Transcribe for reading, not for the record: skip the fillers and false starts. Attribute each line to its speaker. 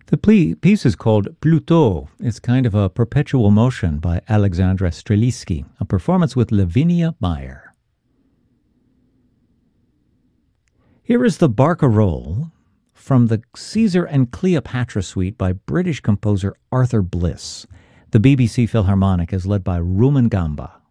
Speaker 1: The piece is called Plutôt. It's kind of a perpetual motion by Alexandra Strelitzky, a performance with Lavinia Meyer. Here is the Barcarolle from the Caesar and Cleopatra suite by British composer Arthur Bliss. The BBC Philharmonic is led by Rumen Gamba.